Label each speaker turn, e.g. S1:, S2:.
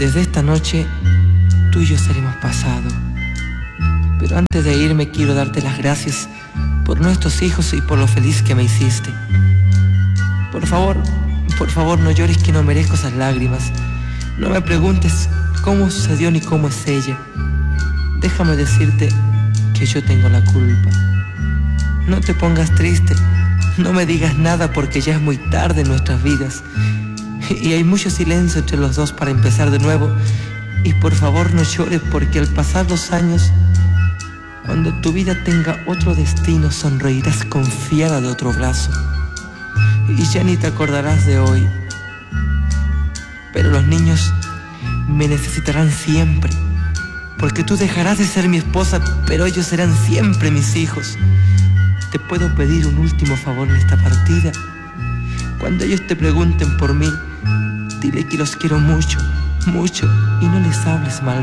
S1: Desde esta noche, tú y yo seremos pasado. Pero antes de irme quiero darte las gracias por nuestros hijos y por lo feliz que me hiciste. Por favor, no llores, que no merezco esas lágrimas. No me preguntes cómo sucedió ni cómo es ella. Déjame decirte que yo tengo la culpa. No te pongas triste, no me digas nada porque ya es muy tarde en nuestras vidas. Y hay mucho silencio entre los dos para empezar de nuevo. Y por favor no llores, porque al pasar los años, cuando tu vida tenga otro destino, sonreirás confiada de otro brazo. Y ya ni te acordarás de hoy. Pero los niños me necesitarán siempre, porque tú dejarás de ser mi esposa, pero ellos serán siempre mis hijos. ¿Te puedo pedir un último favor en esta partida? Cuando ellos te pregunten por mí, dile que los quiero mucho, mucho, y no les hables mal